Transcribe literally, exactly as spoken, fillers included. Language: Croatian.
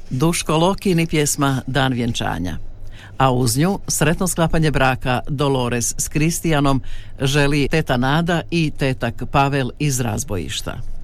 Duško Lokin i pjesma Dan vjenčanja. A uz nju sretno sklapanje braka Dolores s Kristijanom želi teta Nada i tetak Pavel iz Razbojišta.